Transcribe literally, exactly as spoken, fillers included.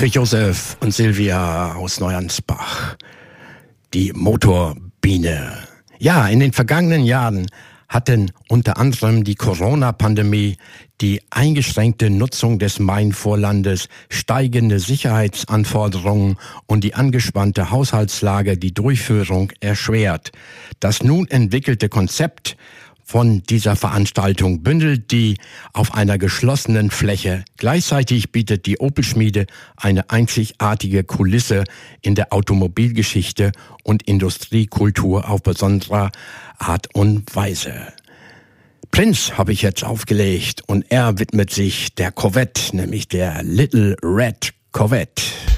Für Josef und Silvia aus Neuansbach. Die Motorbiene. Ja, in den vergangenen Jahren hatten unter anderem die Corona-Pandemie, die eingeschränkte Nutzung des Main-Vorlandes, steigende Sicherheitsanforderungen und die angespannte Haushaltslage die Durchführung erschwert. Das nun entwickelte Konzept von dieser Veranstaltung bündelt die auf einer geschlossenen Fläche. Gleichzeitig bietet die Opel-Schmiede eine einzigartige Kulisse in der Automobilgeschichte und Industriekultur auf besonderer Art und Weise. Prince habe ich jetzt aufgelegt und er widmet sich der Corvette, nämlich der Little Red Corvette.